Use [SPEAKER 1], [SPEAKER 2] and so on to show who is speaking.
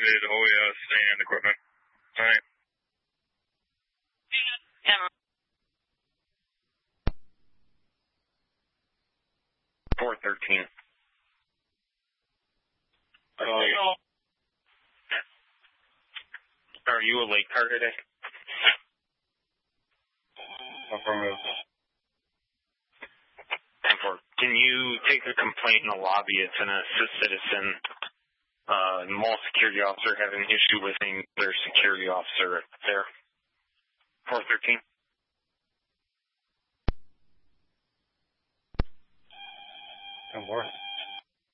[SPEAKER 1] provided OES and equipment. All right.
[SPEAKER 2] 413. Are you a late car today?
[SPEAKER 1] Affirmative.
[SPEAKER 2] 10-4. Can you take a complaint in the lobby? It's an assist citizen, mall security officer having an issue with their security officer there. 413.
[SPEAKER 1] 10-4.